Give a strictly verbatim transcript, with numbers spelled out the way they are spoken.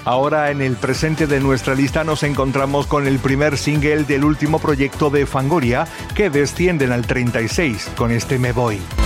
Ahora en el presente de nuestra lista nos encontramos con el primer single del último proyecto de Fangoria, que descienden al treinta y seis con este Me Voy.